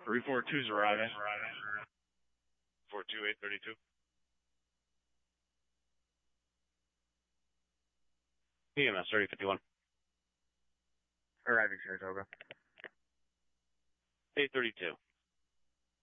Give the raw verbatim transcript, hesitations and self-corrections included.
three four two's arriving. four two eight thirty-two. E M S thirty fifty-one. Arriving Saratoga. eight thirty-two.